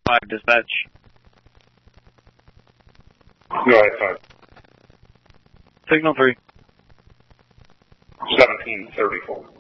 5, dispatch. Go ahead, 5. Signal 3. 1734.